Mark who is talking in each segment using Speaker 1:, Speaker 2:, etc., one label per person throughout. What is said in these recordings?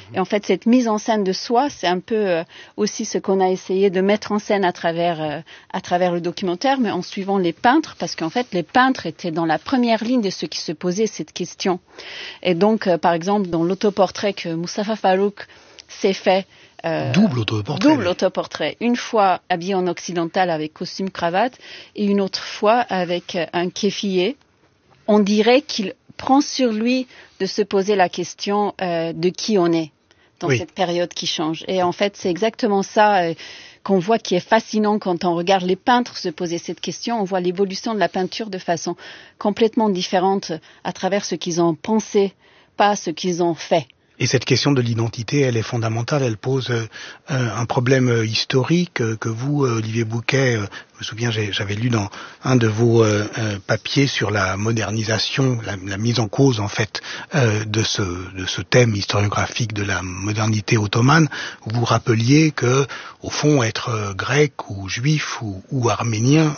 Speaker 1: Et en fait, cette mise en scène de soi, c'est un peu aussi ce qu'on a essayé de mettre en scène à travers le documentaire, mais en suivant les peintres, parce qu'en fait, les peintres étaient dans la première ligne de ceux qui se posaient cette question. Et donc, par exemple, dans l'autoportrait que Mustapha Farrouk s'est fait,
Speaker 2: double autoportrait.
Speaker 1: Une fois habillé en occidental avec costume cravate et une autre fois avec un kéfier. On dirait qu'il prend sur lui de se poser la question de qui on est dans cette période qui change. Et en fait, c'est exactement ça qu'on voit qui est fascinant quand on regarde les peintres se poser cette question. On voit l'évolution de la peinture de façon complètement différente à travers ce qu'ils ont pensé, pas ce qu'ils ont fait.
Speaker 2: Et cette question de l'identité, elle est fondamentale, elle pose un problème historique que vous, Olivier Bouquet, je me souviens, j'avais lu dans un de vos papiers sur la modernisation, la mise en cause en fait de ce thème historiographique de la modernité ottomane. Vous rappeliez que, au fond, être grec ou juif ou arménien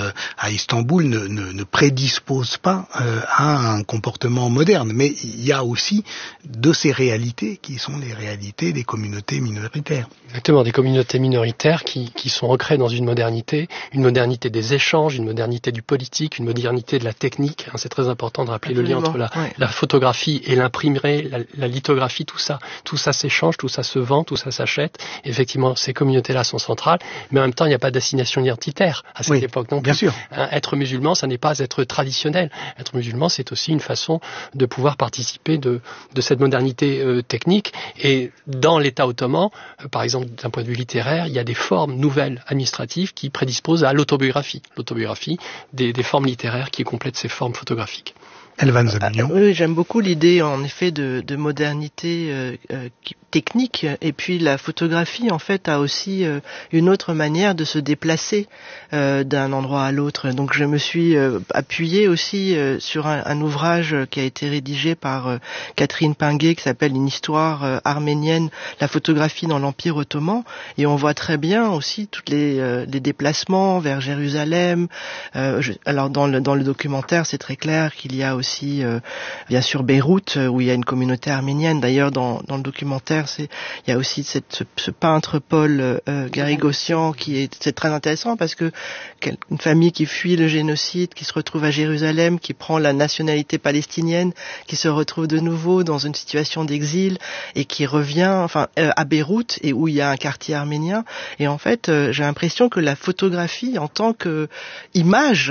Speaker 2: à Istanbul ne prédispose pas à un comportement moderne, mais il y a aussi de ces réalités qui sont les réalités des communautés minoritaires.
Speaker 3: Exactement, des communautés minoritaires qui sont ancrées dans une modernité des échanges, une modernité du politique, une modernité de la technique. C'est très important de rappeler le lien entre la photographie et l'imprimerie, la lithographie, tout ça s'échange, tout ça se vend, tout ça s'achète. Et effectivement, ces communautés-là sont centrales, mais en même temps, il n'y a pas d'assignation identitaire à cette époque non plus.
Speaker 2: Bien sûr.
Speaker 3: Être musulman, ça n'est pas être traditionnel. Être musulman, c'est aussi une façon de pouvoir participer de cette modernité technique. Et dans l'État ottoman, par exemple, d'un point de vue littéraire, il y a des formes nouvelles administratives qui prédisposent à l'autobiographie. L'autobiographie des formes littéraires qui complètent ces formes photographiques.
Speaker 2: Elvan Zabugnon.
Speaker 4: Oui, j'aime beaucoup l'idée en effet de modernité technique, et puis la photographie en fait a aussi une autre manière de se déplacer d'un endroit à l'autre. Donc je me suis appuyée aussi sur un ouvrage qui a été rédigé par Catherine Pinguet qui s'appelle Une histoire arménienne, la photographie dans l'Empire ottoman, et on voit très bien aussi tous les déplacements vers Jérusalem. Alors dans le documentaire, c'est très clair qu'il y a aussi bien sûr Beyrouth où il y a une communauté arménienne. D'ailleurs dans le documentaire, il y a aussi ce peintre Paul Garigossian c'est très intéressant parce que une famille qui fuit le génocide, qui se retrouve à Jérusalem, qui prend la nationalité palestinienne, qui se retrouve de nouveau dans une situation d'exil et qui revient à Beyrouth et où il y a un quartier arménien. Et en fait, j'ai l'impression que la photographie en tant que image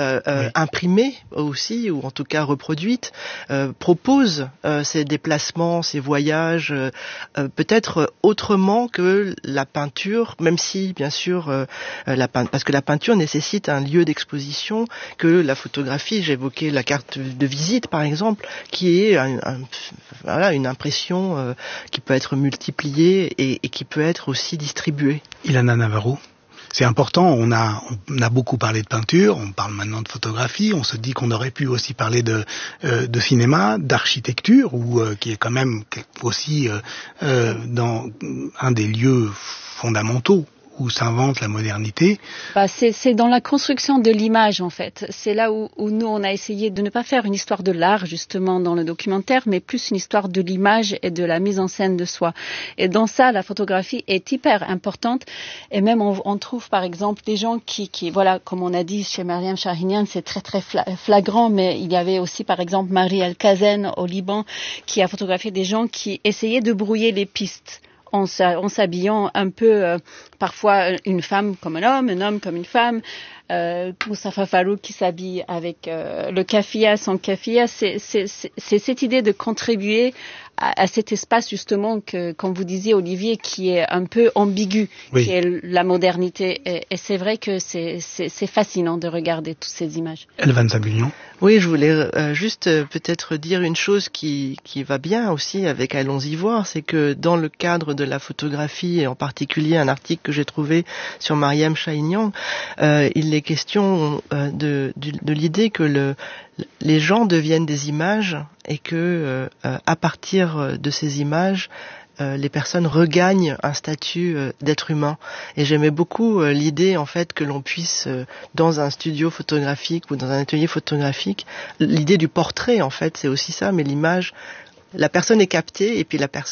Speaker 4: imprimée aussi, ou en tout cas reproduite, propose ces déplacements, ces voyages, peut-être autrement que la peinture, même si bien sûr parce que la peinture nécessite un lieu d'exposition, que la photographie, j'évoquais la carte de visite par exemple, qui est une impression qui peut être multipliée et qui peut être aussi distribuée.
Speaker 2: Ilana Navarro. C'est important, on a beaucoup parlé de peinture, on parle maintenant de photographie, on se dit qu'on aurait pu aussi parler de cinéma, d'architecture, qui est quand même aussi dans un des lieux fondamentaux où s'invente la modernité.
Speaker 1: C'est dans la construction de l'image en fait. C'est là où nous on a essayé de ne pas faire une histoire de l'art justement dans le documentaire, mais plus une histoire de l'image et de la mise en scène de soi. Et dans ça, la photographie est hyper importante. Et même on trouve par exemple des gens qui voilà, comme on a dit chez Mariam Shahinian, c'est très très flagrant, mais il y avait aussi par exemple Marie El-Kazen au Liban qui a photographié des gens qui essayaient de brouiller les pistes. En s'habillant un peu, parfois une femme comme un homme comme une femme. Mustapha Farrouk qui s'habille avec le kafia, sans kafia. C'est cette idée de contribuer à cet espace justement que, comme vous disiez Olivier, qui est un peu ambigu, qui est la modernité. Et c'est vrai que c'est fascinant de regarder toutes ces images.
Speaker 2: Elvan Zabugnon.
Speaker 4: Oui, je voulais juste peut-être dire une chose qui va bien aussi avec Allons-y voir, c'est que dans le cadre de la photographie, et en particulier un article que j'ai trouvé sur Mariam Shahinian, il est question de l'idée que les gens deviennent des images et que à partir de ces images, les personnes regagnent un statut d'être humain. Et j'aimais beaucoup l'idée en fait que l'on puisse dans un studio photographique ou dans un atelier photographique, l'idée du portrait en fait, c'est aussi ça, mais l'image, la personne est captée et puis la personne